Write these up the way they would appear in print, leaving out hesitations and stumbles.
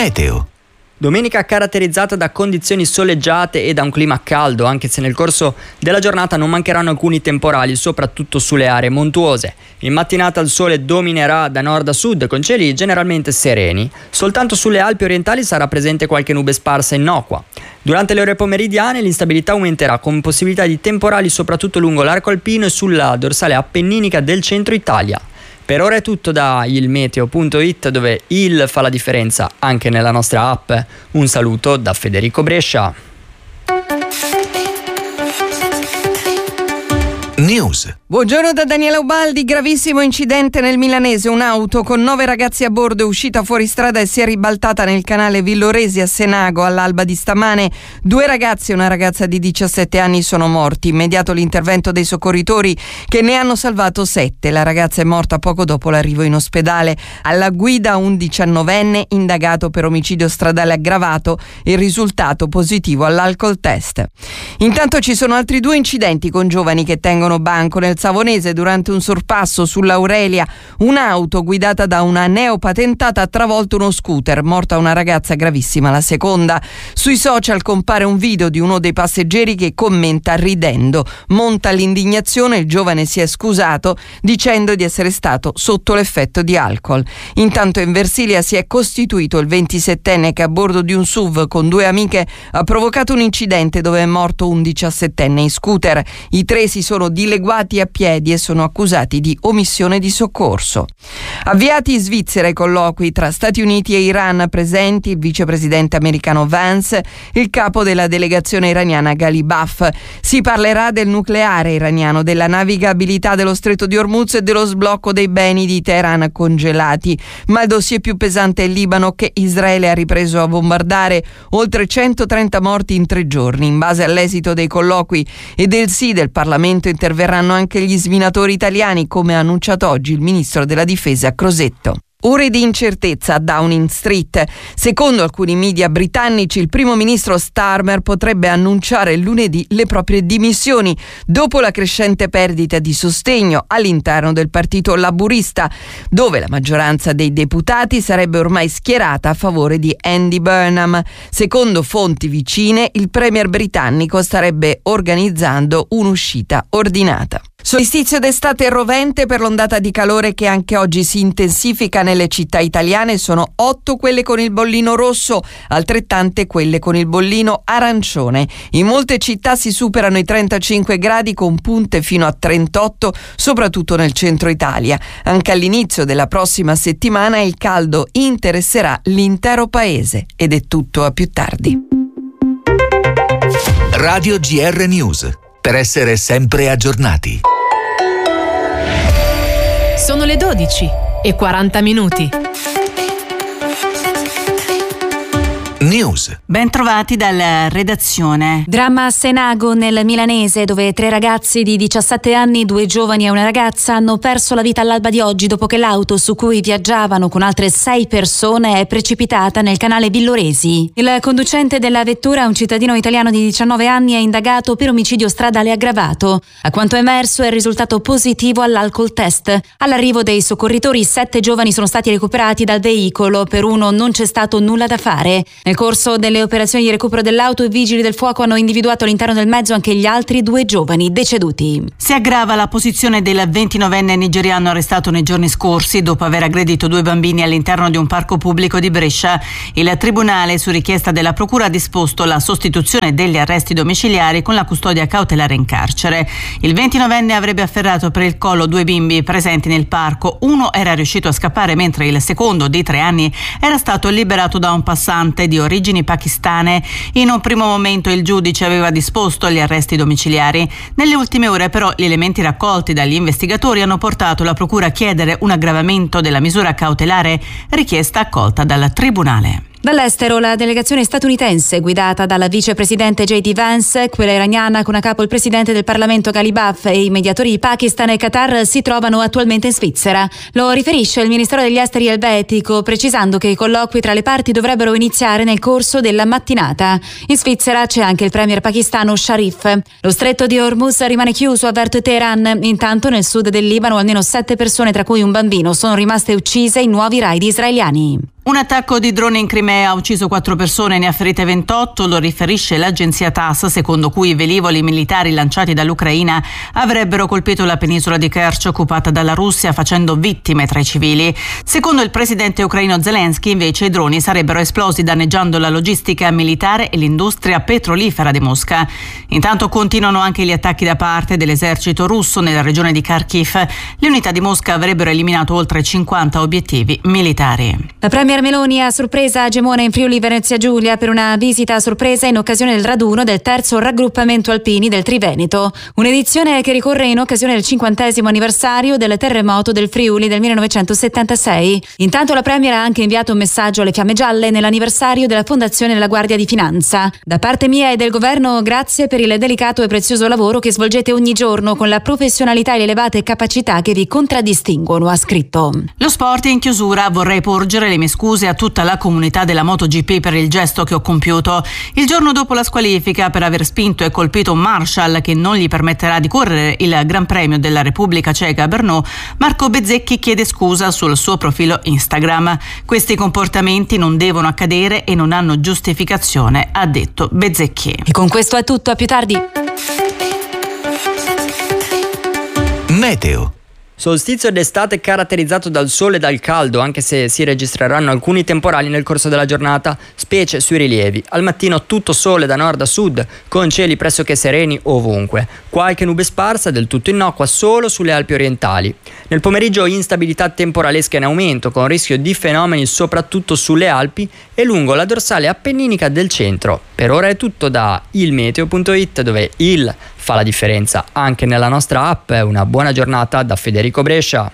Meteo. Domenica caratterizzata da condizioni soleggiate e da un clima caldo, anche se nel corso della giornata non mancheranno alcuni temporali, soprattutto sulle aree montuose. In mattinata il sole dominerà da nord a sud con cieli generalmente sereni. Soltanto sulle Alpi orientali sarà presente qualche nube sparsa innocua. Durante le ore pomeridiane l'instabilità aumenterà con possibilità di temporali soprattutto lungo l'arco alpino e sulla dorsale appenninica del centro Italia. Per ora è tutto da ilmeteo.it, dove il fa la differenza anche nella nostra app. Un saluto da Federico Brescia. News. Buongiorno da Daniela Ubaldi. Gravissimo incidente nel Milanese. Un'auto con 9 ragazzi a bordo è uscita fuori strada e si è ribaltata nel canale Villoresi a Senago all'alba di stamane. 2 ragazzi e una ragazza di 17 anni sono morti. Immediato l'intervento dei soccorritori che ne hanno salvato 7. La ragazza è morta poco dopo l'arrivo in ospedale. Alla guida un 19enne indagato per omicidio stradale aggravato e risultato positivo all'alcol test. Intanto ci sono altri 2 incidenti con giovani che tengono banco. Nel Savonese, durante un sorpasso sull'Aurelia, un'auto guidata da una neopatentata ha travolto uno scooter, morta una ragazza, gravissima la seconda. Sui social compare un video di uno dei passeggeri che commenta ridendo. Monta l'indignazione, il giovane si è scusato dicendo di essere stato sotto l'effetto di alcol. Intanto in Versilia si è costituito il 27enne che a bordo di un SUV con 2 amiche ha provocato un incidente dove è morto un 17enne in scooter. I 3 si sono dileguati a piedi e sono accusati di omissione di soccorso. Avviati in Svizzera i colloqui tra Stati Uniti e Iran, presenti il vicepresidente americano Vance, il capo della delegazione iraniana Ghalibaf. Si parlerà del nucleare iraniano, della navigabilità dello stretto di Hormuz e dello sblocco dei beni di Teheran congelati. Ma il dossier più pesante è il Libano, che Israele ha ripreso a bombardare, oltre 130 morti in 3 giorni. In base all'esito dei colloqui e del sì del Parlamento interverranno anche gli sminatori italiani, come ha annunciato oggi il ministro della difesa Crosetto. Ore di incertezza a Downing Street. Secondo alcuni media britannici, il primo ministro Starmer potrebbe annunciare lunedì le proprie dimissioni dopo la crescente perdita di sostegno all'interno del partito laburista, dove la maggioranza dei deputati sarebbe ormai schierata a favore di Andy Burnham. Secondo fonti vicine, il premier britannico starebbe organizzando un'uscita ordinata. Solstizio d'estate rovente per l'ondata di calore che anche oggi si intensifica nelle città italiane. Sono 8 quelle con il bollino rosso, altrettante quelle con il bollino arancione. In molte città si superano i 35 gradi con punte fino a 38, soprattutto nel centro Italia. Anche all'inizio della prossima settimana il caldo interesserà l'intero paese. Ed è tutto, a più tardi. Radio GR News, per essere sempre aggiornati. Sono le 12:40. News. Ben trovati dalla redazione. Dramma a Senago nel Milanese, dove 3 ragazzi di 17 anni, 2 giovani e una ragazza hanno perso la vita all'alba di oggi dopo che l'auto su cui viaggiavano con altre 6 persone è precipitata nel canale Villoresi. Il conducente della vettura, un cittadino italiano di 19 anni, è indagato per omicidio stradale aggravato. A quanto emerso è risultato positivo all'alcol test. All'arrivo dei soccorritori 7 giovani sono stati recuperati dal veicolo, per uno non c'è stato nulla da fare. Nel corso delle operazioni di recupero dell'auto, i vigili del fuoco hanno individuato all'interno del mezzo anche gli altri 2 giovani deceduti. Si aggrava la posizione del 29enne nigeriano arrestato nei giorni scorsi dopo aver aggredito 2 bambini all'interno di un parco pubblico di Brescia. Il tribunale, su richiesta della procura, ha disposto la sostituzione degli arresti domiciliari con la custodia cautelare in carcere. Il 29enne avrebbe afferrato per il collo 2 bimbi presenti nel parco. Uno era riuscito a scappare, mentre il secondo, di 3 anni, era stato liberato da un passante di origini pakistane. In un primo momento il giudice aveva disposto gli arresti domiciliari. Nelle ultime ore però gli elementi raccolti dagli investigatori hanno portato la procura a chiedere un aggravamento della misura cautelare, richiesta accolta dal tribunale. Dall'estero la delegazione statunitense guidata dalla vicepresidente J.D. Vance, quella iraniana con a capo il presidente del Parlamento Ghalibaf e i mediatori di Pakistan e Qatar si trovano attualmente in Svizzera. Lo riferisce il Ministero degli Esteri elvetico, precisando che i colloqui tra le parti dovrebbero iniziare nel corso della mattinata. In Svizzera c'è anche il premier pakistano Sharif. Lo stretto di Hormuz rimane chiuso, avverte Teheran. Intanto nel sud del Libano almeno 7 persone, tra cui un bambino, sono rimaste uccise in nuovi raid israeliani. Un attacco di droni in Crimea ha ucciso 4 persone e ne ha ferite 28, lo riferisce l'agenzia TASS, secondo cui i velivoli militari lanciati dall'Ucraina avrebbero colpito la penisola di Kerch occupata dalla Russia, facendo vittime tra i civili. Secondo il presidente ucraino Zelensky, invece, i droni sarebbero esplosi danneggiando la logistica militare e l'industria petrolifera di Mosca. Intanto continuano anche gli attacchi da parte dell'esercito russo nella regione di Kharkiv. Le unità di Mosca avrebbero eliminato oltre 50 obiettivi militari. La premier Meloni a sorpresa a Gemona in Friuli Venezia Giulia per una visita a sorpresa in occasione del raduno del terzo raggruppamento alpini del Triveneto, un'edizione che ricorre in occasione del 50° anniversario del terremoto del Friuli del 1976. Intanto la premier ha anche inviato un messaggio alle Fiamme Gialle nell'anniversario della fondazione della Guardia di Finanza. Da parte mia e del governo, grazie per il delicato e prezioso lavoro che svolgete ogni giorno con la professionalità e le elevate capacità che vi contraddistinguono, ha scritto. Lo sport in chiusura. Vorrei porgere le mie scuse a tutta la comunità della MotoGP per il gesto che ho compiuto. Il giorno dopo la squalifica per aver spinto e colpito un Marshall che non gli permetterà di correre il Gran Premio della Repubblica Ceca a Brno, Marco Bezzecchi chiede scusa sul suo profilo Instagram. Questi comportamenti non devono accadere e non hanno giustificazione, ha detto Bezzecchi. E con questo è tutto, a più tardi. Meteo. Solstizio d'estate caratterizzato dal sole e dal caldo, anche se si registreranno alcuni temporali nel corso della giornata, specie sui rilievi. Al mattino tutto sole da nord a sud, con cieli pressoché sereni ovunque. Qualche nube sparsa, del tutto innocua, solo sulle Alpi orientali. Nel pomeriggio instabilità temporalesca in aumento, con rischio di fenomeni soprattutto sulle Alpi e lungo la dorsale appenninica del centro. Per ora è tutto da ilmeteo.it, dove il fa la differenza anche nella nostra app. Una buona giornata da Federico Brescia.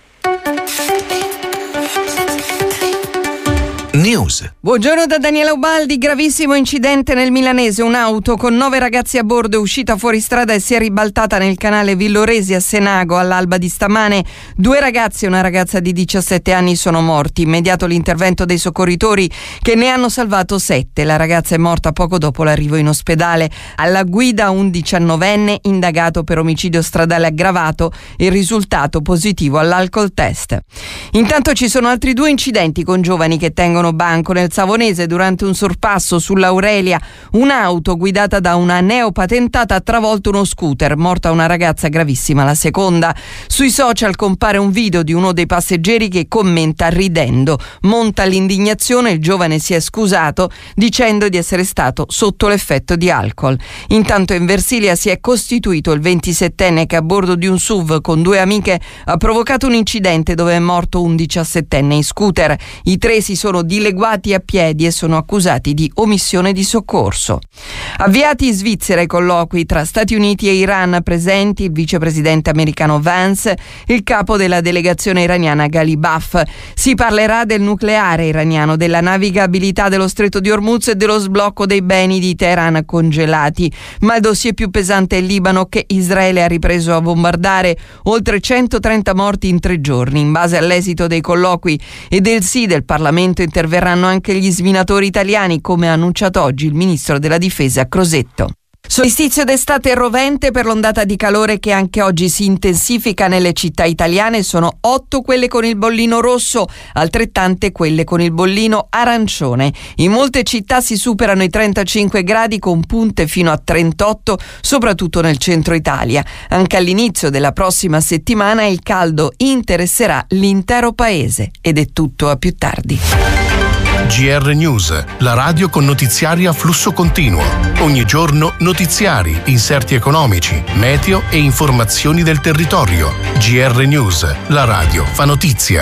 News. Buongiorno da Daniela Ubaldi. Gravissimo incidente nel Milanese. Un'auto con 9 ragazzi a bordo è uscita fuori strada e si è ribaltata nel canale Villoresi a Senago all'alba di stamane. 2 ragazzi e una ragazza di 17 anni sono morti. Immediato l'intervento dei soccorritori che ne hanno salvato 7. La ragazza è morta poco dopo l'arrivo in ospedale. Alla guida un 19enne indagato per omicidio stradale aggravato. Il risultato positivo all'alcol test. Intanto ci sono altri 2 incidenti con giovani che tengono banco. Nel Savonese, durante un sorpasso sull'Aurelia, un'auto guidata da una neopatentata ha travolto uno scooter, morta una ragazza, gravissima la seconda. Sui social compare un video di uno dei passeggeri che commenta ridendo. Monta l'indignazione, il giovane si è scusato dicendo di essere stato sotto l'effetto di alcol. Intanto in Versilia si è costituito il 27enne che a bordo di un SUV con 2 amiche ha provocato un incidente dove è morto un 17enne in scooter. I 3 si sono dileguati a piedi e sono accusati di omissione di soccorso. Avviati in Svizzera i colloqui tra Stati Uniti e Iran, presenti il vicepresidente americano Vance, il capo della delegazione iraniana Ghalibaf. Si parlerà del nucleare iraniano, della navigabilità dello stretto di Hormuz e dello sblocco dei beni di Teheran congelati. Ma il dossier più pesante è il Libano, che Israele ha ripreso a bombardare, oltre 130 morti in 3 giorni. In base all'esito dei colloqui e del sì del Parlamento interverranno anche gli sminatori italiani, come ha annunciato oggi il ministro della difesa Crosetto. Solstizio d'estate rovente per l'ondata di calore che anche oggi si intensifica nelle città italiane. Sono 8 quelle con il bollino rosso, altrettante quelle con il bollino arancione. In molte città si superano i 35 gradi con punte fino a 38, soprattutto nel centro Italia. Anche all'inizio della prossima settimana il caldo interesserà l'intero paese. Ed è tutto, a più tardi. GR News, la radio con notiziari a flusso continuo. Ogni giorno notiziari, inserti economici, meteo e informazioni del territorio. GR News, la radio fa notizia.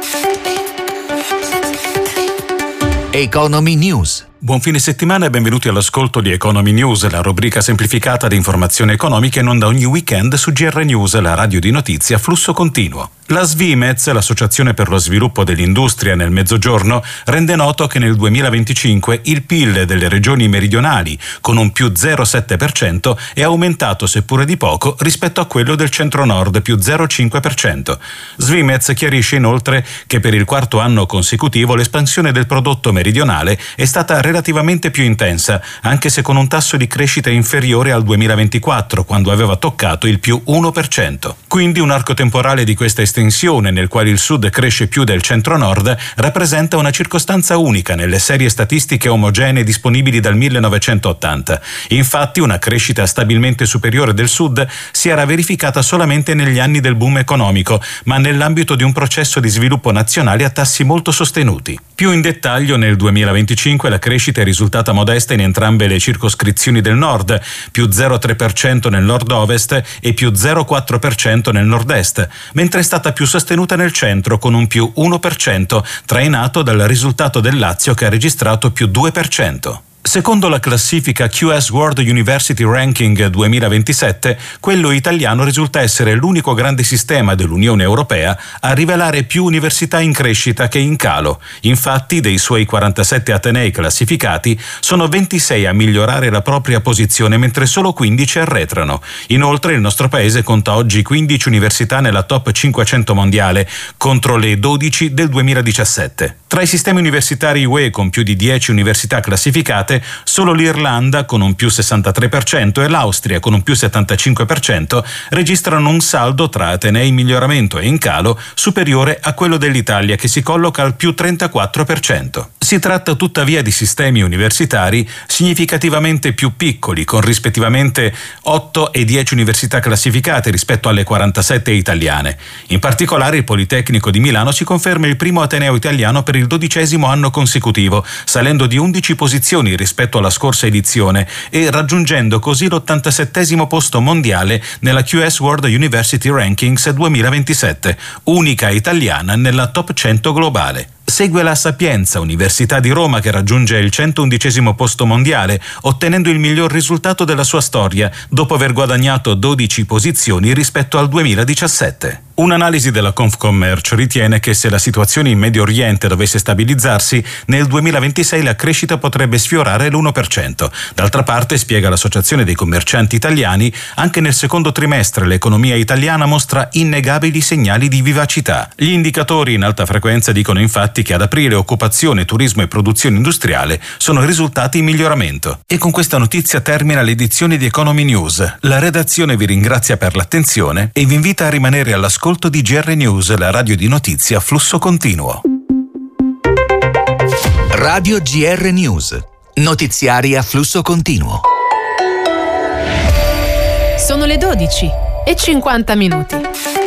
Economy News. Buon fine settimana e benvenuti all'ascolto di Economy News, la rubrica semplificata di informazioni economiche in onda ogni weekend su GR News, la radio di notizie a flusso continuo. La Svimez, l'Associazione per lo Sviluppo dell'Industria nel Mezzogiorno, rende noto che nel 2025 il PIL delle regioni meridionali, con un più 0,7%, è aumentato seppure di poco rispetto a quello del centro-nord, più 0,5%. Svimez chiarisce inoltre che per il 4º anno consecutivo l'espansione del prodotto meridionale è stata relativamente più intensa, anche se con un tasso di crescita inferiore al 2024, quando aveva toccato il più 1%. Quindi un arco temporale di questa estensione, nel quale il Sud cresce più del centro-nord, rappresenta una circostanza unica nelle serie statistiche omogenee disponibili dal 1980. Infatti una crescita stabilmente superiore del Sud si era verificata solamente negli anni del boom economico, ma nell'ambito di un processo di sviluppo nazionale a tassi molto sostenuti. Più in dettaglio, nel 2025 la crescita è risultata modesta in entrambe le circoscrizioni del nord, più 0,3% nel nord-ovest e più 0,4% nel nord-est, mentre è stata più sostenuta nel centro con un più 1%, trainato dal risultato del Lazio che ha registrato più 2%. Secondo la classifica QS World University Ranking 2027, quello italiano risulta essere l'unico grande sistema dell'Unione Europea a rivelare più università in crescita che in calo. Infatti, dei suoi 47 atenei classificati, sono 26 a migliorare la propria posizione, mentre solo 15 arretrano. Inoltre, il nostro paese conta oggi 15 università nella top 500 mondiale, contro le 12 del 2017. Tra i sistemi universitari UE con più di 10 università classificate, solo l'Irlanda, con un più 63%, e l'Austria, con un più 75%, registrano un saldo tra atenei in miglioramento e in calo superiore a quello dell'Italia, che si colloca al più 34%. Si tratta tuttavia di sistemi universitari significativamente più piccoli, con rispettivamente 8 e 10 università classificate rispetto alle 47 italiane. In particolare il Politecnico di Milano si conferma il primo ateneo italiano per il 12° anno consecutivo, salendo di 11 posizioni rispetto alla scorsa edizione e raggiungendo così l'87° posto mondiale nella QS World University Rankings 2027, unica italiana nella top 100 globale. Segue la Sapienza, Università di Roma, che raggiunge il 111° posto mondiale, ottenendo il miglior risultato della sua storia, dopo aver guadagnato 12 posizioni rispetto al 2017. Un'analisi della Confcommercio ritiene che se la situazione in Medio Oriente dovesse stabilizzarsi, nel 2026 la crescita potrebbe sfiorare l'1%. D'altra parte, spiega l'Associazione dei commercianti italiani, anche nel secondo trimestre l'economia italiana mostra innegabili segnali di vivacità. Gli indicatori in alta frequenza dicono infatti che ad aprile occupazione, turismo e produzione industriale sono risultati in miglioramento. E con questa notizia termina l'edizione di Economy News. La redazione vi ringrazia per l'attenzione e vi invita a rimanere all'ascolto di GR News, la radio di notizie a flusso continuo. Radio GR News, notiziari a flusso continuo. Sono le 12:50.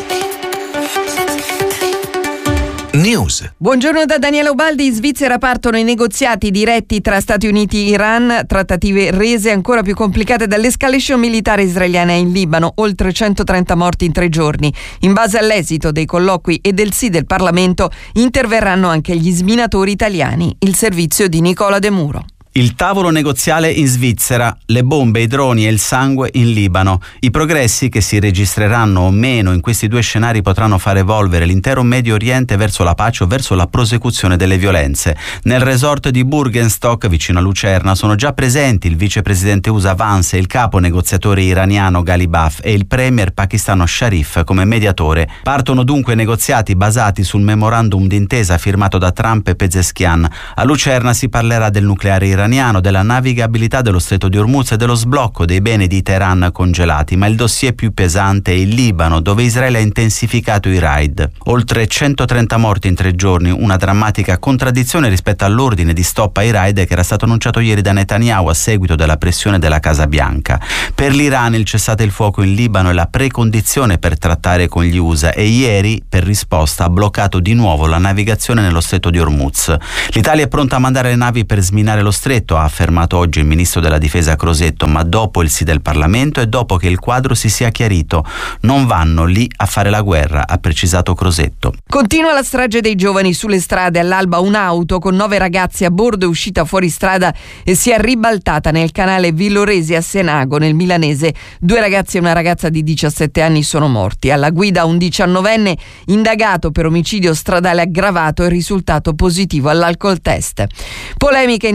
News. Buongiorno da Daniela Ubaldi. In Svizzera partono i negoziati diretti tra Stati Uniti e Iran, trattative rese ancora più complicate dall'escalation militare israeliana in Libano, oltre 130 morti in 3 giorni. In base all'esito dei colloqui e del sì del Parlamento interverranno anche gli sminatori italiani. Il servizio di Nicola De Muro. Il tavolo negoziale in Svizzera, le bombe, i droni e il sangue in Libano. I progressi che si registreranno o meno in questi due scenari potranno far evolvere l'intero Medio Oriente verso la pace o verso la prosecuzione delle violenze. Nel resort di Burgenstock, vicino a Lucerna, sono già presenti il vicepresidente USA Vance, il capo negoziatore iraniano Ghalibaf e il premier pakistano Sharif come mediatore. Partono dunque negoziati basati sul memorandum d'intesa firmato da Trump e Pezeshkian. A Lucerna si parlerà del nucleare iraniano, della navigabilità dello stretto di Hormuz e dello sblocco dei beni di Teheran congelati, ma il dossier più pesante è il Libano, dove Israele ha intensificato i raid. Oltre 130 morti in 3 giorni, una drammatica contraddizione rispetto all'ordine di stop ai raid che era stato annunciato ieri da Netanyahu a seguito della pressione della Casa Bianca. Per l'Iran il cessate il fuoco in Libano è la precondizione per trattare con gli USA e ieri, per risposta, ha bloccato di nuovo la navigazione nello stretto di Hormuz. L'Italia è pronta a mandare le navi per sminare lo stretto, ha affermato oggi il ministro della difesa Crosetto, ma dopo il sì del Parlamento e dopo che il quadro si sia chiarito. Non vanno lì a fare la guerra, ha precisato Crosetto. Continua la strage dei giovani sulle strade. All'alba un'auto con 9 ragazzi a bordo è uscita fuori strada e si è ribaltata nel canale Villoresi a Senago, nel milanese. 2 ragazzi e una ragazza di 17 anni sono morti. Alla guida un 19enne indagato per omicidio stradale aggravato e risultato positivo all'alcol test. Polemiche intanto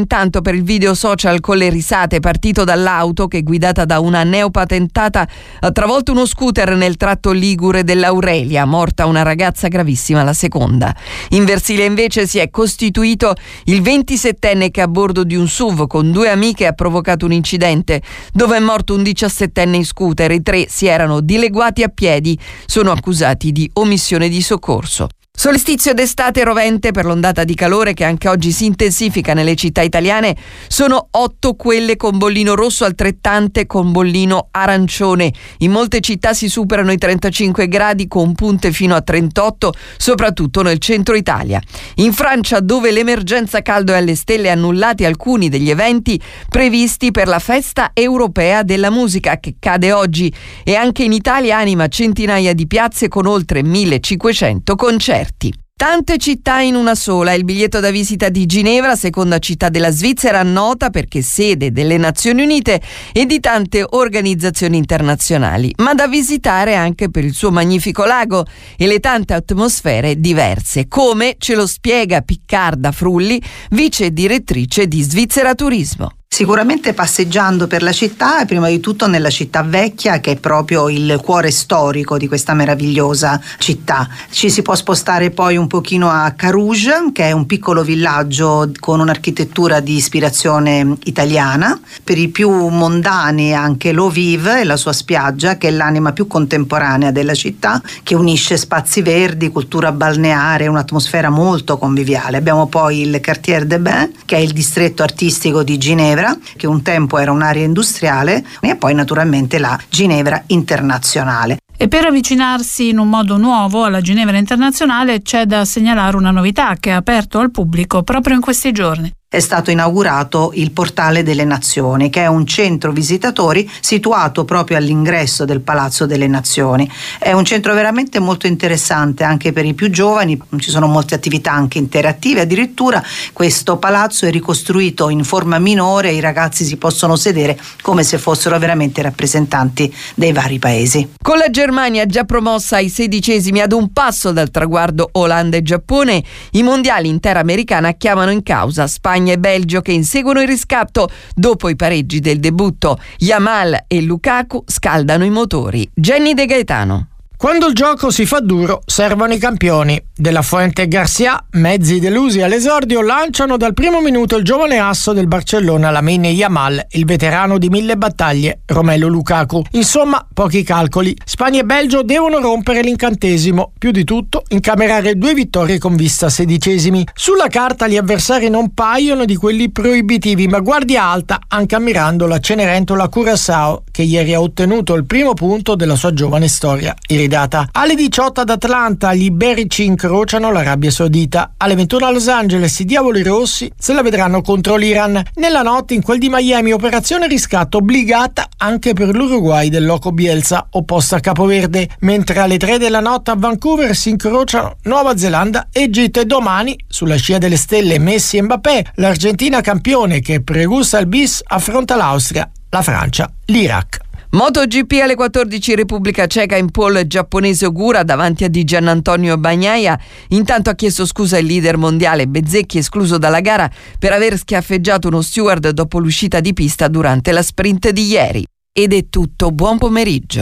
per il video social con le risate, partito dall'auto che, guidata da una neopatentata, ha travolto uno scooter nel tratto ligure dell'Aurelia, morta una ragazza, gravissima la seconda. In Versilia invece si è costituito il 27enne che a bordo di un SUV con 2 amiche ha provocato un incidente dove è morto un 17enne in scooter. I 3 si erano dileguati a piedi, sono accusati di omissione di soccorso. Solstizio d'estate rovente per l'ondata di calore che anche oggi si intensifica nelle città italiane. Sono 8 quelle con bollino rosso, altrettante con bollino arancione. In molte città si superano i 35 gradi con punte fino a 38, soprattutto nel centro Italia. In Francia, dove l'emergenza caldo è alle stelle, annullati alcuni degli eventi previsti per la festa europea della musica che cade oggi, e anche in Italia anima centinaia di piazze con oltre 1500 concerti. Tante città in una sola. Il biglietto da visita di Ginevra, seconda città della Svizzera, nota perché sede delle Nazioni Unite e di tante organizzazioni internazionali, ma da visitare anche per il suo magnifico lago e le tante atmosfere diverse, come ce lo spiega Piccarda Frulli, vice direttrice di Svizzera Turismo. Sicuramente passeggiando per la città, e prima di tutto nella città vecchia, che è proprio il cuore storico di questa meravigliosa città. Ci si può spostare poi un pochino a Carouge, che è un piccolo villaggio con un'architettura di ispirazione italiana. Per i più mondani anche L'Eau Vive e la sua spiaggia, che è l'anima più contemporanea della città, che unisce spazi verdi, cultura balneare, un'atmosfera molto conviviale. Abbiamo poi il Quartier des Bains, che è il distretto artistico di Ginevra, che un tempo era un'area industriale, e poi naturalmente la Ginevra Internazionale. E per avvicinarsi in un modo nuovo alla Ginevra Internazionale c'è da segnalare una novità che è aperto al pubblico proprio in questi giorni. È stato inaugurato il Portale delle Nazioni, che è un centro visitatori situato proprio all'ingresso del Palazzo delle Nazioni. È un centro veramente molto interessante anche per i più giovani, ci sono molte attività anche interattive, addirittura questo palazzo è ricostruito in forma minore, i ragazzi si possono sedere come se fossero veramente rappresentanti dei vari paesi. Con la Germania già promossa ai 16esimi ad un passo dal traguardo Olanda e Giappone, i mondiali interamericana chiamano in causa Spagna e Belgio, che inseguono il riscatto dopo i pareggi del debutto. Yamal e Lukaku scaldano i motori. Jenny De Gaetano. Quando il gioco si fa duro, servono i campioni. De La Fuente e Garcia, mezzi delusi all'esordio, lanciano dal primo minuto il giovane asso del Barcellona, Lamine Yamal, il veterano di 1000 battaglie, Romelu Lukaku. Insomma, pochi calcoli. Spagna e Belgio devono rompere l'incantesimo. Più di tutto, incamerare 2 vittorie con vista a 16esimi. Sulla carta gli avversari non paiono di quelli proibitivi, ma guardia alta anche ammirando la Cenerentola Curaçao, che ieri ha ottenuto il primo punto della sua giovane storia iridata. Alle 18 ad Atlanta gli iberici incrociano l'Arabia Saudita. Alle 21 a Los Angeles i diavoli rossi se la vedranno contro l'Iran. Nella notte in quel di Miami operazione riscatto obbligata anche per l'Uruguay del Loco Bielsa, opposta a Capoverde, mentre alle 3 della notte a Vancouver si incrociano Nuova Zelanda e Egitto, e domani sulla scia delle stelle Messi e Mbappé l'Argentina campione che pregusta il bis affronta l'Austria, la Francia, l'Iraq. MotoGP alle 14 Repubblica Ceca in pole giapponese Ogura davanti a Di Giannantonio Bagnaia. Intanto ha chiesto scusa il leader mondiale Bezzecchi, escluso dalla gara per aver schiaffeggiato uno steward dopo l'uscita di pista durante la sprint di ieri. Ed è tutto, buon pomeriggio.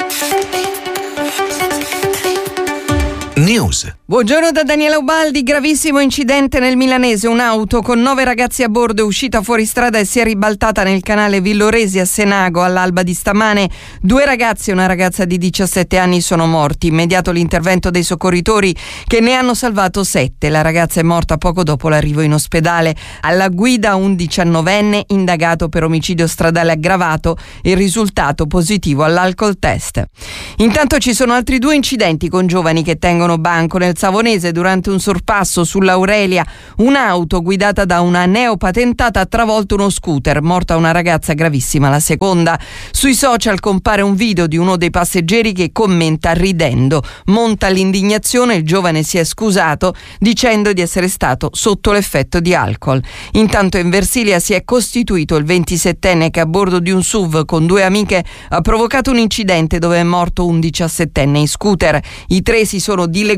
News. Buongiorno da Daniela Ubaldi. Gravissimo incidente nel Milanese. Un'auto con 9 ragazzi a bordo è uscita fuori strada e si è ribaltata nel canale Villoresi a Senago all'alba di stamane. 2 ragazzi e una ragazza di 17 anni sono morti. Immediato l'intervento dei soccorritori che ne hanno salvato 7. La ragazza è morta poco dopo l'arrivo in ospedale. Alla guida un 19enne indagato per omicidio stradale aggravato e risultato positivo all'alcol test. Intanto ci sono altri 2 incidenti con giovani che tengono banco. Nel Savonese, durante un sorpasso sull'Aurelia, un'auto guidata da una neopatentata ha travolto uno scooter, morta una ragazza, gravissima la seconda. Sui social compare un video di uno dei passeggeri che commenta ridendo. Monta l'indignazione, il giovane si è scusato dicendo di essere stato sotto l'effetto di alcol. Intanto in Versilia si è costituito il 27enne che a bordo di un SUV con 2 amiche ha provocato un incidente dove è morto un 17enne in scooter. I 3 si sono dileguati a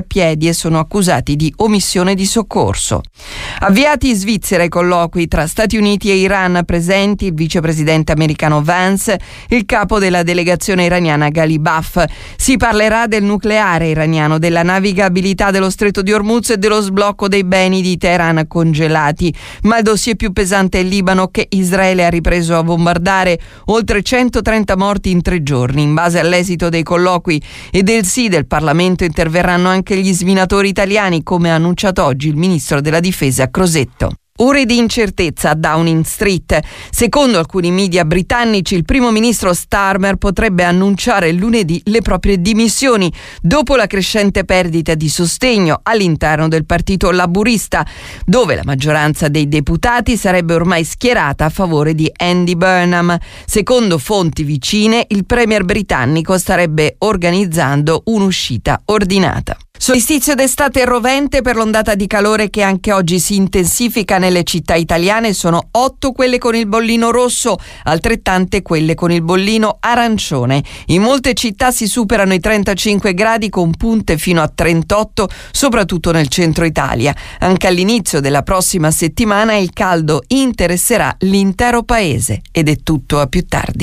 marciapiedi e sono accusati di omissione di soccorso. Avviati in Svizzera i colloqui tra Stati Uniti e Iran, presenti il vicepresidente americano Vance, il capo della delegazione iraniana Ghalibaf. Si parlerà del nucleare iraniano, della navigabilità dello Stretto di Hormuz e dello sblocco dei beni di Teheran congelati. Ma il dossier più pesante è il Libano, che Israele ha ripreso a bombardare, oltre 130 morti in 3 giorni. In base all'esito dei colloqui e del sì del Parlamento interverranno anche gli sminatori italiani, come ha annunciato oggi il ministro della difesa Crosetto. Ore di incertezza a Downing Street. Secondo alcuni media britannici, il primo ministro Starmer potrebbe annunciare lunedì le proprie dimissioni dopo la crescente perdita di sostegno all'interno del partito laburista, dove la maggioranza dei deputati sarebbe ormai schierata a favore di Andy Burnham. Secondo fonti vicine, il premier britannico starebbe organizzando un'uscita ordinata. Solstizio d'estate rovente per l'ondata di calore che anche oggi si intensifica nelle città italiane. Sono 8 quelle con il bollino rosso, altrettante quelle con il bollino arancione. In molte città si superano i 35 gradi con punte fino a 38, soprattutto nel centro Italia. Anche all'inizio della prossima settimana il caldo interesserà l'intero paese. Ed è tutto, a più tardi.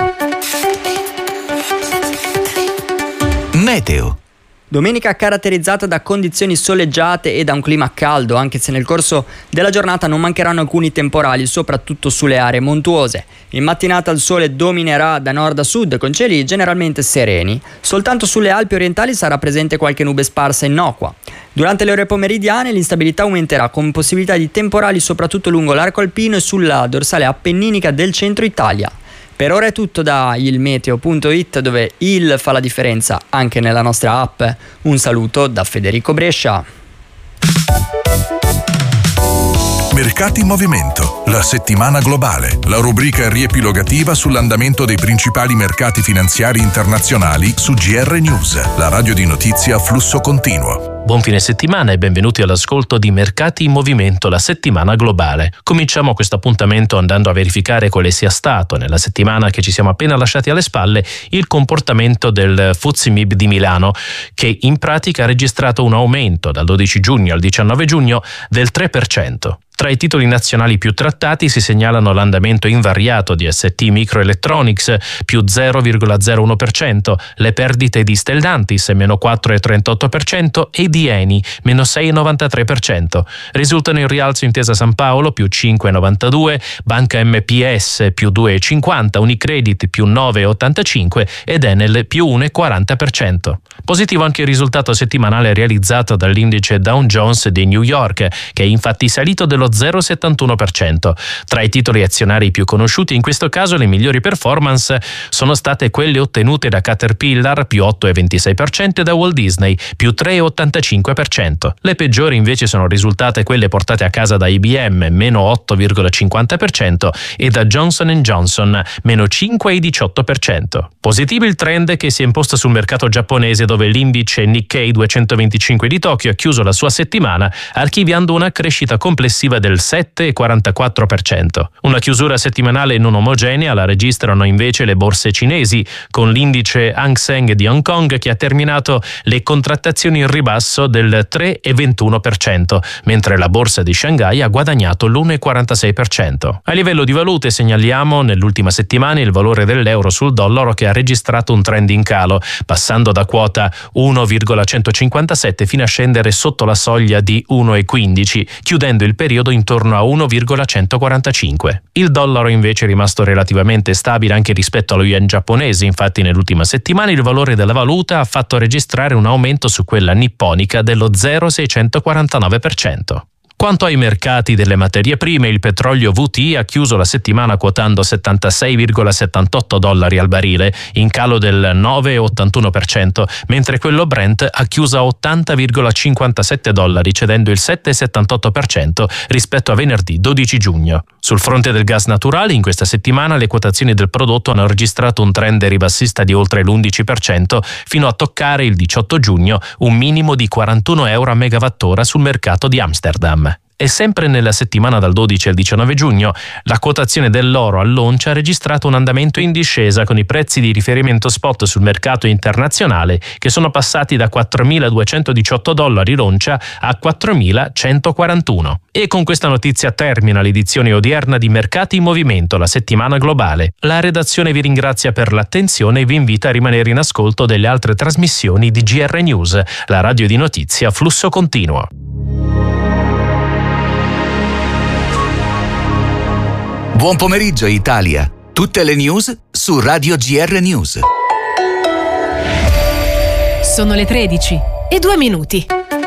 Meteo. Domenica caratterizzata da condizioni soleggiate e da un clima caldo, anche se nel corso della giornata non mancheranno alcuni temporali, soprattutto sulle aree montuose. In mattinata il sole dominerà da nord a sud con cieli generalmente sereni. Soltanto sulle Alpi orientali sarà presente qualche nube sparsa innocua. Durante le ore pomeridiane l'instabilità aumenterà con possibilità di temporali soprattutto lungo l'arco alpino e sulla dorsale appenninica del centro Italia. Per ora è tutto da ilmeteo.it, dove il fa la differenza anche nella nostra app. Un saluto da Federico Brescia. Mercati in movimento, la settimana globale, la rubrica riepilogativa sull'andamento dei principali mercati finanziari internazionali su GR News, la radio di notizia a flusso continuo. Buon fine settimana e benvenuti all'ascolto di Mercati in Movimento, la settimana globale. Cominciamo questo appuntamento andando a verificare quale sia stato, nella settimana che ci siamo appena lasciati alle spalle, il comportamento del FTSE MIB di Milano, che in pratica ha registrato un aumento dal 12 giugno al 19 giugno del 3%. Tra i titoli nazionali più trattati si segnalano l'andamento invariato di ST Microelectronics più 0,01%, le perdite di Stellantis meno 4,38% e di Eni meno 6,93%. Risultano in rialzo Intesa San Paolo più 5,92%, Banca MPS più 2,50%, Unicredit più 9,85% ed Enel più 1,40%. Positivo anche il risultato settimanale realizzato dall'indice Dow Jones di New York, che è infatti salito dello 0,71%. Tra i titoli azionari più conosciuti in questo caso le migliori performance sono state quelle ottenute da Caterpillar più 8,26% e da Walt Disney più 3,85%. Le peggiori invece sono risultate quelle portate a casa da IBM meno 8,50% e da Johnson & Johnson meno 5,18%. Positivo il trend che si è imposto sul mercato giapponese, dove l'indice Nikkei 225 di Tokyo ha chiuso la sua settimana archiviando una crescita complessiva del 7,44%. Una chiusura settimanale non omogenea la registrano invece le borse cinesi, con l'indice Hang Seng di Hong Kong che ha terminato le contrattazioni in ribasso del 3,21%, mentre la borsa di Shanghai ha guadagnato l'1,46%. A livello di valute segnaliamo nell'ultima settimana il valore dell'euro sul dollaro, che ha registrato un trend in calo, passando da quota 1,157 fino a scendere sotto la soglia di 1,15, chiudendo il periodo intorno a 1,145. Il dollaro invece è rimasto relativamente stabile anche rispetto allo yen giapponese, infatti nell'ultima settimana il valore della valuta ha fatto registrare un aumento su quella nipponica dello 0,649%. Quanto ai mercati delle materie prime, il petrolio WTI ha chiuso la settimana quotando $76,78 al barile, in calo del 9,81%, mentre quello Brent ha chiuso a $80,57, cedendo il 7,78% rispetto a venerdì 12 giugno. Sul fronte del gas naturale, in questa settimana le quotazioni del prodotto hanno registrato un trend ribassista di oltre l'11%, fino a toccare il 18 giugno un minimo di €41 a megawattora sul mercato di Amsterdam. E sempre nella settimana dal 12 al 19 giugno, la quotazione dell'oro all'oncia ha registrato un andamento in discesa con i prezzi di riferimento spot sul mercato internazionale che sono passati da $4.218 l'oncia a $4.141. E con questa notizia termina l'edizione odierna di Mercati in Movimento, la settimana globale. La redazione vi ringrazia per l'attenzione e vi invita a rimanere in ascolto delle altre trasmissioni di GR News, la radio di notizia a flusso continuo. Buon pomeriggio Italia, tutte le news su Radio GR News. Sono le 13:02.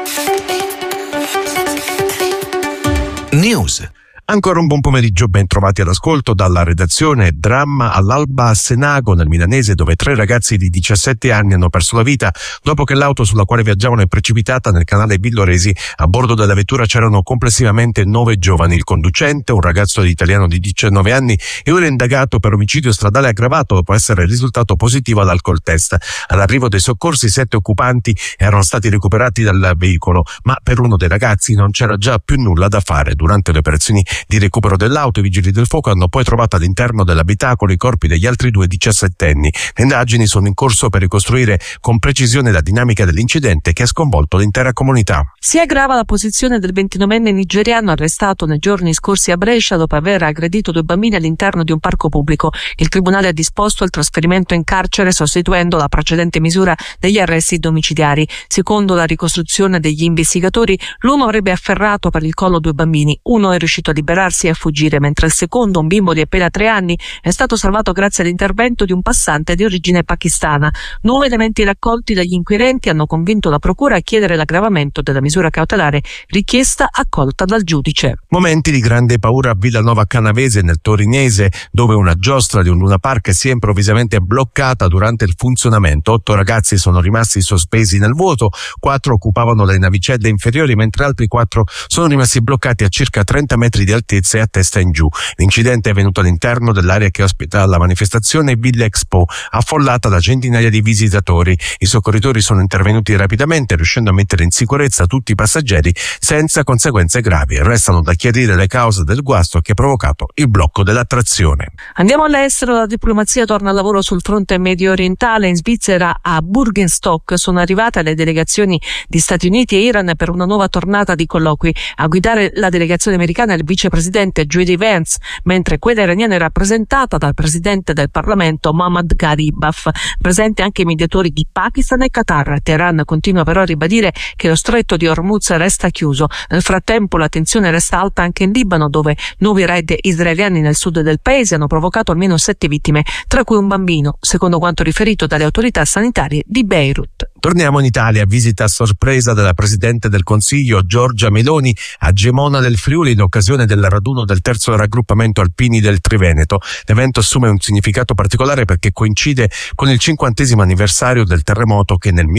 News. Ancora un buon pomeriggio, ben trovati all'ascolto dalla redazione. Dramma all'alba a Senago, nel milanese, dove 3 ragazzi di 17 anni hanno perso la vita dopo che l'auto sulla quale viaggiavano è precipitata nel canale Villoresi. A bordo della vettura c'erano complessivamente 9 giovani, il conducente, un ragazzo italiano di 19 anni e un indagato per omicidio stradale aggravato dopo essere risultato positivo all'alcol test. All'arrivo dei soccorsi 7 occupanti erano stati recuperati dal veicolo, ma per uno dei ragazzi non c'era già più nulla da fare. Durante le operazioni di recupero dell'auto, i vigili del fuoco hanno poi trovato all'interno dell'abitacolo i corpi degli altri 2 diciassettenni. Le indagini sono in corso per ricostruire con precisione la dinamica dell'incidente che ha sconvolto l'intera comunità. Si aggrava la posizione del 29enne nigeriano arrestato nei giorni scorsi a Brescia dopo aver aggredito 2 bambini all'interno di un parco pubblico. Il tribunale ha disposto il trasferimento in carcere sostituendo la precedente misura degli arresti domiciliari. Secondo la ricostruzione degli investigatori, l'uomo avrebbe afferrato per il collo 2 bambini. Uno è riuscito a liberarsi e a fuggire, mentre il secondo, un bimbo di appena 3 anni, è stato salvato grazie all'intervento di un passante di origine pakistana. 9 elementi raccolti dagli inquirenti hanno convinto la procura a chiedere l'aggravamento della misura cautelare richiesta, accolta dal giudice. Momenti di grande paura a Villanova Canavese, nel Torinese, dove una giostra di un Luna Park si è improvvisamente bloccata durante il funzionamento. 8 ragazzi sono rimasti sospesi nel vuoto, 4 occupavano le navicelle inferiori, mentre altri 4 sono rimasti bloccati a circa 30 metri di altezza e a testa in giù. L'incidente è avvenuto all'interno dell'area che ospita la manifestazione Villa Expo, affollata da centinaia di visitatori. I soccorritori sono intervenuti rapidamente, riuscendo a mettere in sicurezza tutti i passeggeri senza conseguenze gravi. Restano da chiarire le cause del guasto che ha provocato il blocco dell'attrazione. Andiamo all'estero. La diplomazia torna al lavoro sul fronte medio orientale. In Svizzera, a Burgenstock, sono arrivate le delegazioni di Stati Uniti e Iran per una nuova tornata di colloqui. A guidare la delegazione americana è il vicepresidente J.D. Vance, mentre quella iraniana è rappresentata dal presidente del Parlamento Mohammad Gharibaf. Presente anche i mediatori di Pakistan e Qatar. Teheran continua però a ribadire che lo stretto di Hormuz resta chiuso. Nel frattempo la tensione resta alta anche in Libano, dove nuovi raid israeliani nel sud del paese hanno provocato almeno 7 vittime, tra cui un bambino, secondo quanto riferito dalle autorità sanitarie di Beirut. Torniamo in Italia. Visita a sorpresa della Presidente del Consiglio Giorgia Meloni a Gemona del Friuli in occasione del raduno del terzo raggruppamento alpini del Triveneto. L'evento assume un significato particolare perché coincide con il 50° anniversario del terremoto che nel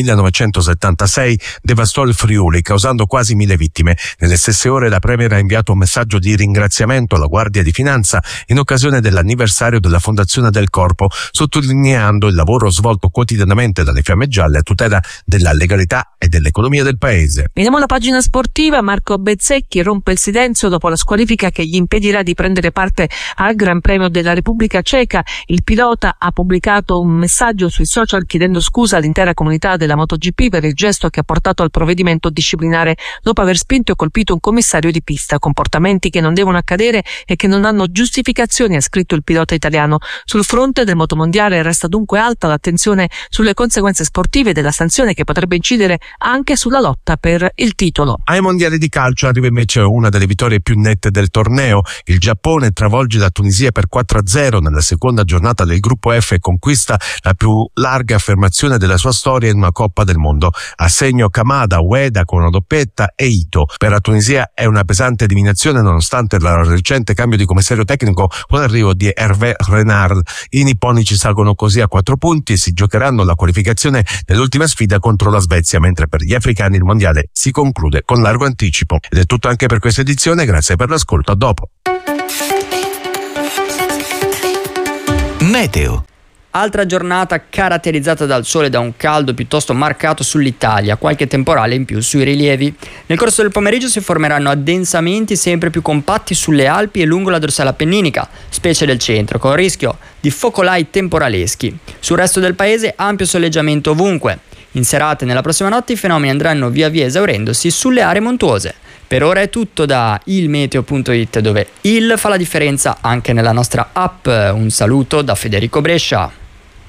1976 devastò il Friuli, causando quasi 1000 vittime. Nelle stesse ore la Premier ha inviato un messaggio di ringraziamento alla Guardia di Finanza in occasione dell'anniversario della fondazione del Corpo, sottolineando il lavoro svolto quotidianamente dalle Fiamme Gialle a tutela della legalità e dell'economia del paese. Vediamo la pagina sportiva. Marco Bezzecchi rompe il silenzio dopo la squalifica che gli impedirà di prendere parte al Gran Premio della Repubblica Ceca. Il pilota ha pubblicato un messaggio sui social chiedendo scusa all'intera comunità della MotoGP per il gesto che ha portato al provvedimento disciplinare dopo aver spinto e colpito un commissario di pista. Comportamenti che non devono accadere e che non hanno giustificazioni, ha scritto il pilota italiano. Sul fronte del motomondiale resta dunque alta l'attenzione sulle conseguenze sportive della sanzione che potrebbe incidere anche sulla lotta per il titolo. Ai mondiali di calcio arriva invece una delle vittorie più nette del torneo. Il Giappone travolge la Tunisia per 4-0 nella seconda giornata del gruppo F e conquista la più larga affermazione della sua storia in una Coppa del Mondo. A segno Kamada, Ueda con una doppietta e Ito. Per la Tunisia è una pesante eliminazione nonostante il recente cambio di commissario tecnico con l'arrivo di Hervé Renard. I nipponici salgono così a 4 punti e si giocheranno la qualificazione nell'ultima sfida contro la Svezia, mentre per gli africani il mondiale si conclude con largo anticipo. Ed è tutto anche per questa edizione, grazie per l'ascolto, a dopo. Meteo. Altra giornata caratterizzata dal sole e da un caldo piuttosto marcato sull'Italia, qualche temporale in più sui rilievi. Nel corso del pomeriggio si formeranno addensamenti sempre più compatti sulle Alpi e lungo la dorsale appenninica, specie del centro, con rischio di focolai temporaleschi. Sul resto del paese ampio soleggiamento ovunque. In serata e nella prossima notte i fenomeni andranno via via esaurendosi sulle aree montuose. Per ora è tutto da ilmeteo.it, dove il fa la differenza anche nella nostra app. Un saluto da Federico Brescia.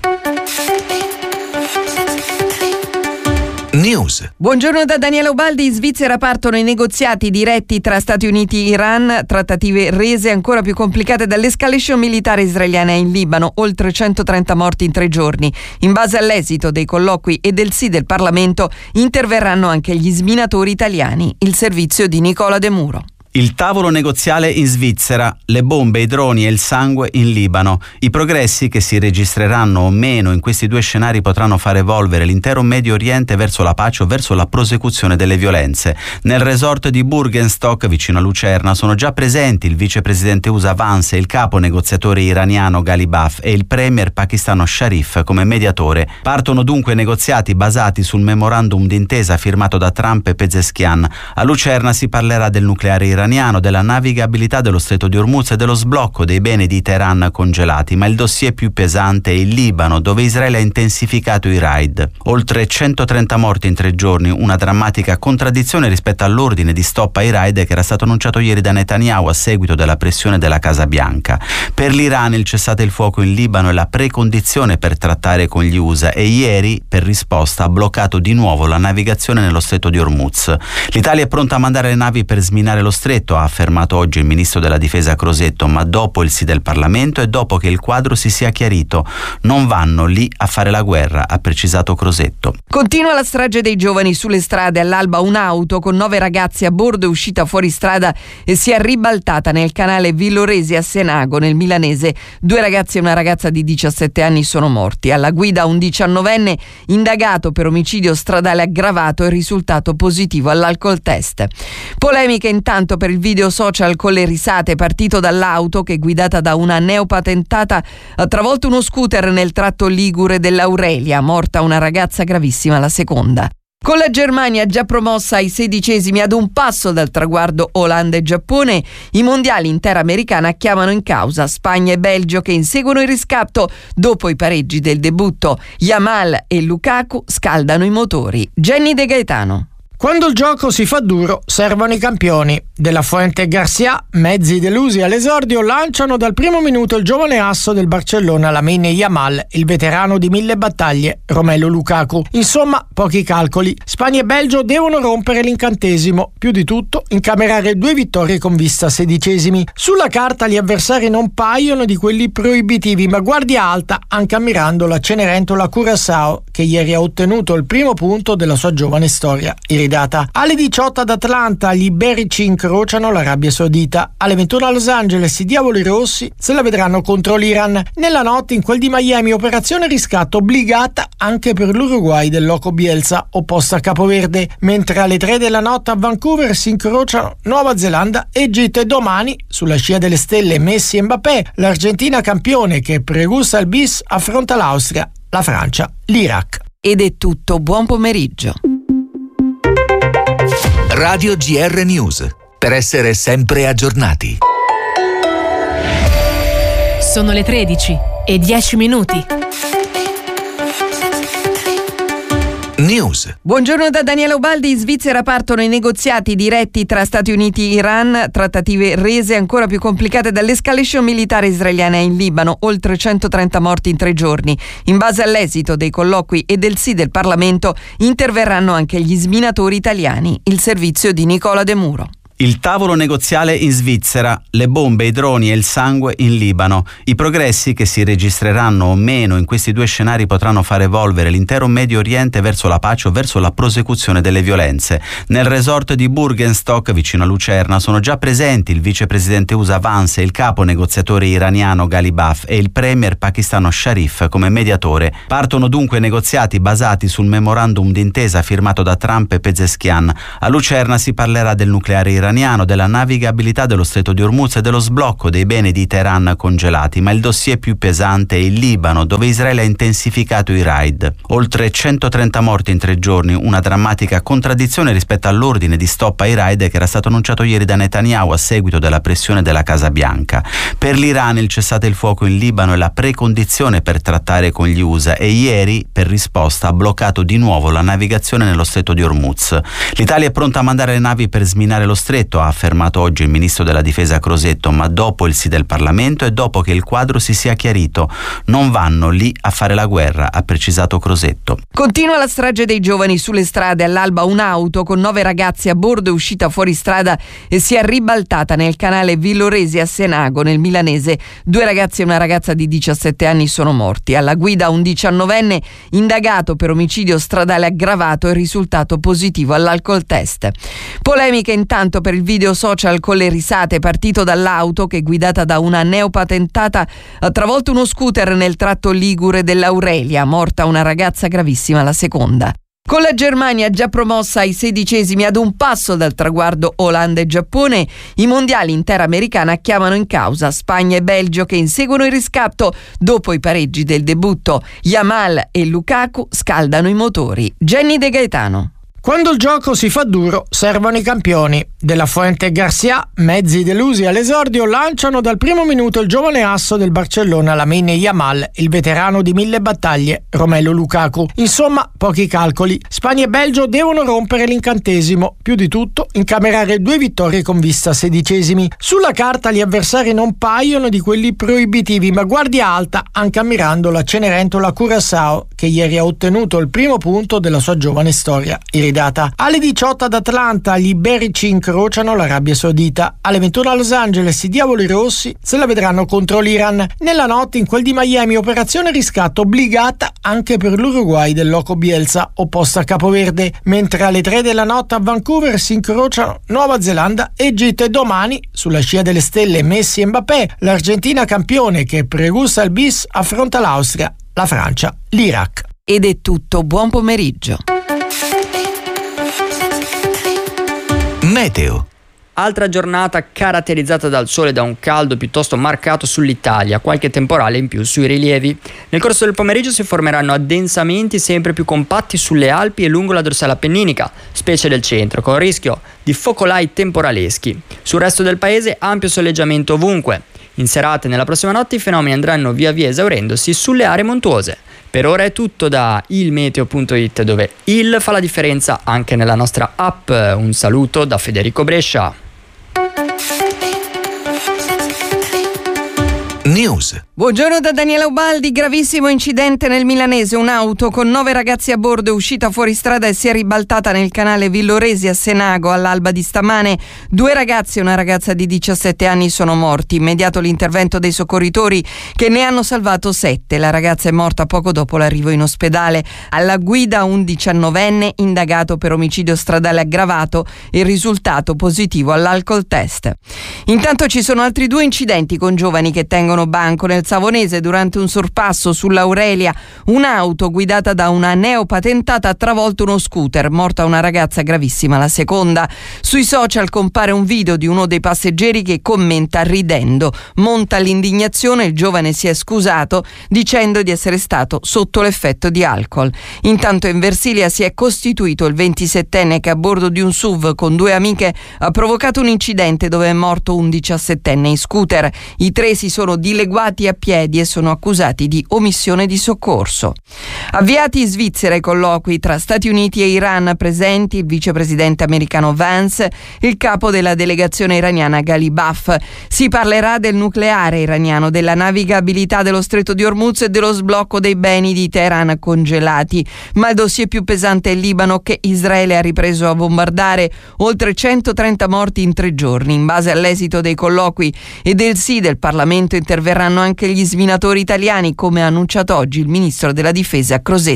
News. Buongiorno da Daniela Ubaldi. In Svizzera partono i negoziati diretti tra Stati Uniti e Iran, trattative rese ancora più complicate dall'escalation militare israeliana in Libano, oltre 130 morti in 3 giorni. In base all'esito dei colloqui e del sì del Parlamento interverranno anche gli sminatori italiani. Il servizio di Nicola De Muro. Il tavolo negoziale in Svizzera, le bombe, i droni e il sangue in Libano. I progressi che si registreranno o meno in questi due scenari potranno far evolvere l'intero Medio Oriente verso la pace o verso la prosecuzione delle violenze. Nel resort di Burgenstock, vicino a Lucerna, sono già presenti il vicepresidente USA Vance e il capo negoziatore iraniano Ghalibaf e il premier pakistano Sharif come mediatore. Partono dunque negoziati basati sul memorandum d'intesa firmato da Trump e Pezeshkian. A Lucerna si parlerà del nucleare iraniano, della navigabilità dello stretto di Hormuz e dello sblocco dei beni di Teheran congelati, ma il dossier più pesante è il Libano, dove Israele ha intensificato i raid. Oltre 130 morti in 3 giorni, una drammatica contraddizione rispetto all'ordine di stop ai raid che era stato annunciato ieri da Netanyahu a seguito della pressione della Casa Bianca. Per l'Iran il cessate il fuoco in Libano è la precondizione per trattare con gli USA e ieri, per risposta, ha bloccato di nuovo la navigazione nello stretto di Hormuz. L'Italia è pronta a mandare le navi per sminare lo stretto, ha affermato oggi il ministro della difesa Crosetto, ma dopo il sì del Parlamento e dopo che il quadro si sia chiarito. Non vanno lì a fare la guerra, ha precisato Crosetto. Continua la strage dei giovani sulle strade. All'alba un'auto con 9 ragazzi a bordo è uscita fuori strada e si è ribaltata nel canale Villoresi a Senago, nel milanese. 2 ragazzi e una ragazza di 17 anni sono morti. Alla guida un 19enne indagato per omicidio stradale aggravato e risultato positivo all'alcol test. Polemiche intanto per il video social con le risate partito dall'auto che, guidata da una neopatentata, ha travolto uno scooter nel tratto ligure dell'Aurelia, morta una ragazza gravissima la seconda. Con la Germania già promossa ai 16esimi ad un passo dal traguardo Olanda e Giappone, i mondiali interamericana chiamano in causa Spagna e Belgio che inseguono il riscatto dopo i pareggi del debutto. Yamal e Lukaku scaldano i motori. Jenny De Gaetano. Quando il gioco si fa duro, servono i campioni. De La Fuente e Garcia, mezzi delusi all'esordio, lanciano dal primo minuto il giovane asso del Barcellona, Lamine Yamal, il veterano di 1000 battaglie, Romelu Lukaku. Insomma, pochi calcoli. Spagna e Belgio devono rompere l'incantesimo. Più di tutto, incamerare 2 vittorie con vista a 16esimi. Sulla carta gli avversari non paiono di quelli proibitivi, ma guardia alta anche ammirando la Cenerentola Curaçao, che ieri ha ottenuto il primo punto della sua giovane storia iridata. Alle 18 ad Atlanta gli iberici incrociano l'Arabia Saudita. Alle 21 a Los Angeles i diavoli rossi se la vedranno contro l'Iran. Nella notte in quel di Miami operazione riscatto obbligata anche per l'Uruguay del Loco Bielsa, opposta a Capoverde, mentre alle 3 della notte a Vancouver si incrociano Nuova Zelanda e Egitto, e domani sulla scia delle stelle Messi e Mbappé l'Argentina campione che pregusta il bis affronta l'Austria, la Francia, l'Iraq. Ed è tutto, buon pomeriggio. Radio GR News, per essere sempre aggiornati. Sono le 13:10. News. Buongiorno da Daniela Ubaldi. In Svizzera partono i negoziati diretti tra Stati Uniti e Iran, trattative rese ancora più complicate dall'escalation militare israeliana in Libano, oltre 130 morti in 3 giorni. In base all'esito dei colloqui e del sì del Parlamento interverranno anche gli sminatori italiani. Il servizio di Nicola De Muro. Il tavolo negoziale in Svizzera, le bombe, i droni e il sangue in Libano. I progressi che si registreranno o meno in questi due scenari potranno far evolvere l'intero Medio Oriente verso la pace o verso la prosecuzione delle violenze. Nel resort di Burgenstock, vicino a Lucerna, sono già presenti il vicepresidente USA Vance e il capo negoziatore iraniano Ghalibaf e il premier pakistano Sharif come mediatore. Partono dunque negoziati basati sul memorandum d'intesa firmato da Trump e Pezeshkian. A Lucerna si parlerà del nucleare iraniano, iraniano, della navigabilità dello stretto di Hormuz e dello sblocco dei beni di Teheran congelati, ma il dossier più pesante è il Libano, dove Israele ha intensificato i raid. Oltre 130 morti in 3 giorni, una drammatica contraddizione rispetto all'ordine di stop ai raid che era stato annunciato ieri da Netanyahu a seguito della pressione della Casa Bianca. Per l'Iran il cessate il fuoco in Libano è la precondizione per trattare con gli USA e ieri, per risposta, ha bloccato di nuovo la navigazione nello stretto di Hormuz. L'Italia è pronta a mandare le navi per sminare lo stretto, ha affermato oggi il ministro della difesa Crosetto, ma dopo il sì del Parlamento e dopo che il quadro si sia chiarito. Non vanno lì a fare la guerra, ha precisato Crosetto. Continua la strage dei giovani sulle strade. All'alba un'auto con 9 ragazzi a bordo è uscita fuori strada e si è ribaltata nel canale Villoresi a Senago, nel milanese. 2 ragazzi e una ragazza di 17 anni sono morti. Alla guida un 19enne indagato per omicidio stradale aggravato e risultato positivo all'alcol test. Polemiche intanto per il video social con le risate partito dall'auto che, guidata da una neopatentata, ha travolto uno scooter nel tratto ligure dell'Aurelia, morta una ragazza, gravissima la seconda. Con la Germania già promossa ai 16esimi ad un passo dal traguardo Olanda e Giappone, i mondiali interamericana chiamano in causa Spagna e Belgio che inseguono il riscatto dopo i pareggi del debutto. Yamal e Lukaku scaldano i motori. Jenny De Gaetano. Quando il gioco si fa duro, servono i campioni. De La Fuente e Garcia, mezzi delusi all'esordio, lanciano dal primo minuto il giovane asso del Barcellona, Lamine Yamal, il veterano di 1000 battaglie, Romelu Lukaku. Insomma, pochi calcoli. Spagna e Belgio devono rompere l'incantesimo. Più di tutto, incamerare 2 vittorie con vista 16esimi. Sulla carta gli avversari non paiono di quelli proibitivi, ma guardia alta anche ammirando la Cenerentola Curaçao, che ieri ha ottenuto il primo punto della sua giovane storia iridata. Alle 18 ad Atlanta gli iberici incrociano l'Arabia Saudita. Alle 21 a Los Angeles i Diavoli Rossi se la vedranno contro l'Iran. Nella notte in quel di Miami operazione riscatto obbligata anche per l'Uruguay del Loco Bielsa, opposta a Capoverde, mentre alle 3 della notte a Vancouver si incrociano Nuova Zelanda e Egitto e domani, sulla scia delle stelle Messi e Mbappé, l'Argentina campione che pregusta il bis affronta l'Austria, la Francia, l'Iraq. Ed è tutto, buon pomeriggio. Meteo. Altra giornata caratterizzata dal sole e da un caldo piuttosto marcato sull'Italia, qualche temporale in più sui rilievi. Nel corso del pomeriggio si formeranno addensamenti sempre più compatti sulle Alpi e lungo la dorsale appenninica, specie del centro, con rischio di focolai temporaleschi. Sul resto del paese ampio soleggiamento ovunque. In serata e nella prossima notte i fenomeni andranno via via esaurendosi sulle aree montuose. Per ora è tutto da ilmeteo.it, dove il fa la differenza anche nella nostra app. Un saluto da Federico Brescia. News. Buongiorno da Daniela Ubaldi. Gravissimo incidente nel milanese. Un'auto con 9 ragazzi a bordo è uscita fuori strada e si è ribaltata nel canale Villoresi a Senago all'alba di stamane. 2 ragazzi e una ragazza di 17 anni sono morti. Immediato l'intervento dei soccorritori che ne hanno salvato 7. La ragazza è morta poco dopo l'arrivo in ospedale. Alla guida un 19enne indagato per omicidio stradale aggravato e risultato positivo all'alcol test. Intanto ci sono altri 2 incidenti con giovani che tengono banco nel Savonese. Durante un sorpasso sull'Aurelia un'auto guidata da una neopatentata ha travolto uno scooter, morta una ragazza, gravissima la seconda. Sui social compare un video di uno dei passeggeri che commenta ridendo. Monta l'indignazione, il giovane si è scusato dicendo di essere stato sotto l'effetto di alcol. Intanto in Versilia si è costituito il 27enne che a bordo di un SUV con 2 amiche ha provocato un incidente dove è morto un 17enne in scooter. I 3 si sono dileguati a piedi e sono accusati di omissione di soccorso. Avviati in Svizzera i colloqui tra Stati Uniti e Iran, presenti il vicepresidente americano Vance e il capo della delegazione iraniana Ghalibaf. Si parlerà del nucleare iraniano, della navigabilità dello stretto di Hormuz e dello sblocco dei beni di Teheran congelati. Ma il dossier più pesante è il Libano, che Israele ha ripreso a bombardare. Oltre 130 morti in 3 giorni. In base all'esito dei colloqui e del sì del Parlamento interverranno anche gli sminatori italiani, come ha annunciato oggi il ministro della difesa Crosetto.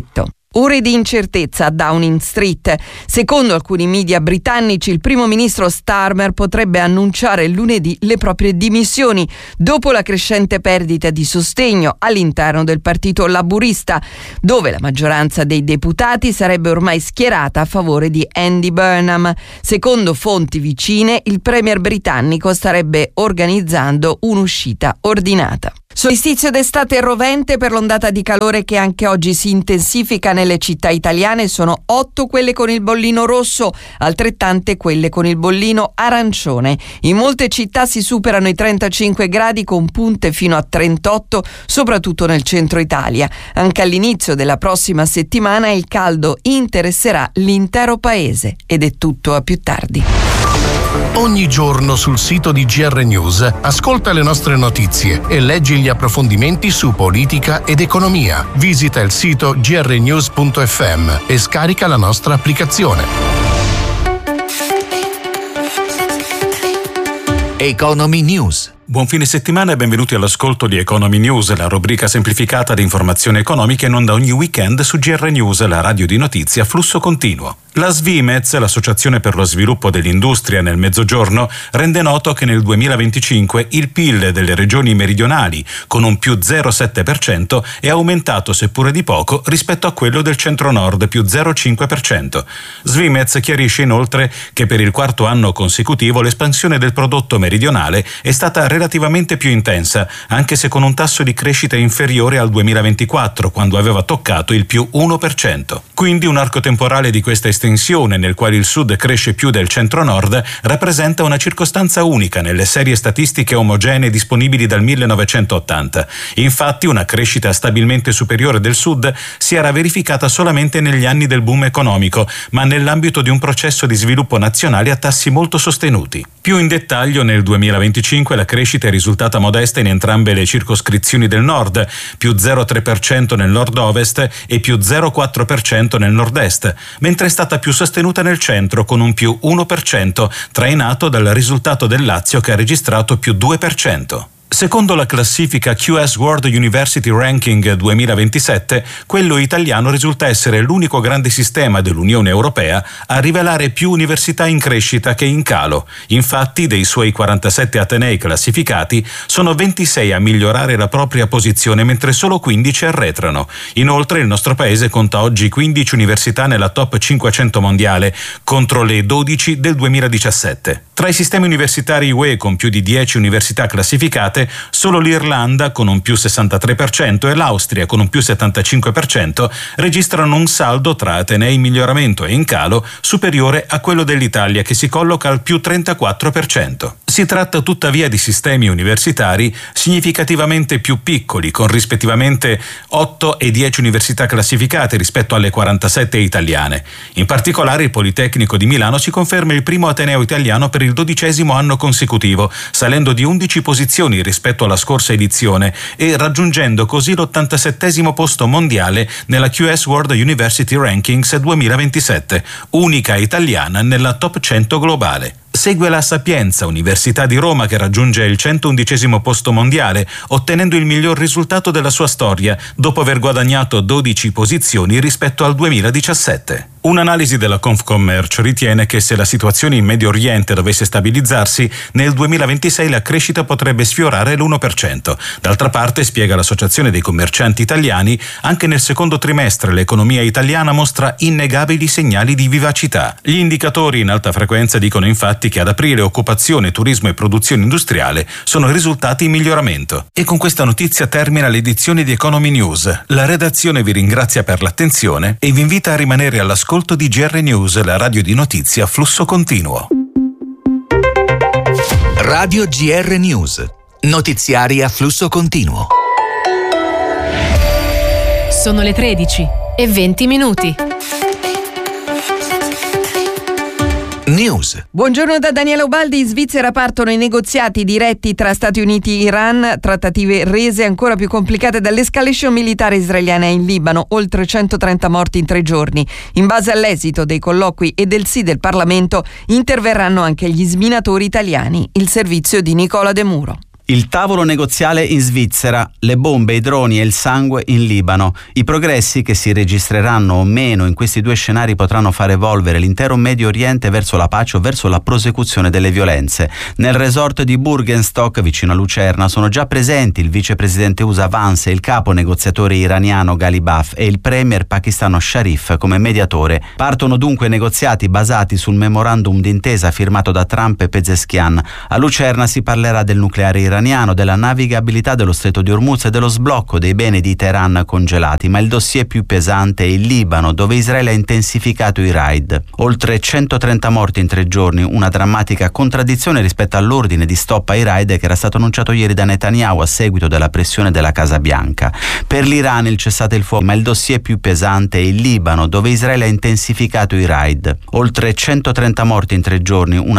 Ore di incertezza a Downing Street. Secondo alcuni media britannici, il primo ministro Starmer potrebbe annunciare lunedì le proprie dimissioni dopo la crescente perdita di sostegno all'interno del partito laburista, dove la maggioranza dei deputati sarebbe ormai schierata a favore di Andy Burnham. Secondo fonti vicine, il premier britannico starebbe organizzando un'uscita ordinata. Solstizio d'estate rovente per l'ondata di calore che anche oggi si intensifica nelle città italiane. Sono 8 quelle con il bollino rosso, altrettante quelle con il bollino arancione. In molte città si superano i 35 gradi con punte fino a 38, soprattutto nel centro Italia. Anche all'inizio della prossima settimana il caldo interesserà l'intero paese. Ed è tutto, a più tardi. Ogni giorno sul sito di GR News ascolta le nostre notizie e leggi gli approfondimenti su politica ed economia. Visita il sito grnews.fm e scarica la nostra applicazione. Economy News. Buon fine settimana e benvenuti all'ascolto di Economy News, la rubrica semplificata di informazioni economiche in onda ogni weekend su GR News, la radio di notizie a flusso continuo. La Svimez, l'Associazione per lo sviluppo dell'industria nel Mezzogiorno, rende noto che nel 2025 il PIL delle regioni meridionali, con un più 0,7%, è aumentato seppure di poco rispetto a quello del centro-nord, più 0,5%. Svimez chiarisce inoltre che per il quarto anno consecutivo l'espansione del prodotto meridionale è stata relativamente più intensa, anche se con un tasso di crescita inferiore al 2024, quando aveva toccato il più 1%. Quindi un arco temporale di questa estensione, nel quale il sud cresce più del centro-nord, rappresenta una circostanza unica nelle serie statistiche omogenee disponibili dal 1980. Infatti una crescita stabilmente superiore del sud si era verificata solamente negli anni del boom economico, ma nell'ambito di un processo di sviluppo nazionale a tassi molto sostenuti. Più in dettaglio, nel 2025 la crescita è risultata modesta in entrambe le circoscrizioni del nord, più 0,3% nel nord-ovest e più 0,4% nel nord-est, mentre è stata più sostenuta nel centro con un più 1%, trainato dal risultato del Lazio che ha registrato più 2%. Secondo la classifica QS World University Ranking 2027, quello italiano risulta essere l'unico grande sistema dell'Unione Europea a rivelare più università in crescita che in calo. Infatti, dei suoi 47 atenei classificati, sono 26 a migliorare la propria posizione, mentre solo 15 arretrano. Inoltre, il nostro paese conta oggi 15 università nella top 500 mondiale, contro le 12 del 2017. Tra i sistemi universitari UE con più di 10 università classificate, solo l'Irlanda, con un più 63%, e l'Austria, con un più 75%, registrano un saldo tra atenei in miglioramento e in calo superiore a quello dell'Italia, che si colloca al più 34%. Si tratta tuttavia di sistemi universitari significativamente più piccoli, con rispettivamente 8 e 10 università classificate rispetto alle 47 italiane. In particolare, il Politecnico di Milano si conferma il primo ateneo italiano per il 12° anno consecutivo, salendo di 11 posizioni rispetto alla scorsa edizione e raggiungendo così l'87° posto mondiale nella QS World University Rankings 2027, unica italiana nella top 100 globale. Segue la Sapienza, Università di Roma, che raggiunge il 111° posto mondiale, ottenendo il miglior risultato della sua storia, dopo aver guadagnato 12 posizioni rispetto al 2017. Un'analisi della Confcommercio ritiene che se la situazione in Medio Oriente dovesse stabilizzarsi, nel 2026 la crescita potrebbe sfiorare l'1%. D'altra parte, spiega l'Associazione dei Commercianti Italiani, anche nel secondo trimestre l'economia italiana mostra innegabili segnali di vivacità. Gli indicatori in alta frequenza dicono infatti che ad aprile occupazione, turismo e produzione industriale sono risultati in miglioramento. E con questa notizia termina l'edizione di Economy News. La redazione vi ringrazia per l'attenzione e vi invita a rimanere all'ascolto di GR News, la radio di notizie a flusso continuo. Radio GR News, notiziari a flusso continuo. Sono le 13:20. News. Buongiorno da Daniela Ubaldi. In Svizzera partono i negoziati diretti tra Stati Uniti e Iran, trattative rese ancora più complicate dall'escalation militare israeliana in Libano, oltre 130 morti in 3 giorni. In base all'esito dei colloqui e del sì del Parlamento interverranno anche gli sminatori italiani. Il servizio di Nicola De Muro. Il tavolo negoziale in Svizzera, le bombe, i droni e il sangue in Libano. I progressi che si registreranno o meno in questi due scenari potranno far evolvere l'intero Medio Oriente verso la pace o verso la prosecuzione delle violenze. Nel resort di Burgenstock, vicino a Lucerna, sono già presenti il vicepresidente USA Vance e il capo negoziatore iraniano Ghalibaf e il premier pakistano Sharif come mediatore. Partono dunque negoziati basati sul memorandum d'intesa firmato da Trump e Pezeshkian. A Lucerna si parlerà del nucleare iraniano, della navigabilità dello stretto di Hormuz e dello sblocco dei beni di Teheran congelati, ma il dossier più pesante è il Libano, dove Israele ha intensificato i raid. Oltre 130 morti in 3 giorni, una drammatica contraddizione rispetto all'ordine di stop ai raid che era stato annunciato ieri da Netanyahu a seguito della pressione della Casa Bianca. Per l'Iran il cessate il fuoco, ma il dossier più pesante è il Libano, dove Israele ha intensificato i raid. Oltre 130 morti in 3 giorni, una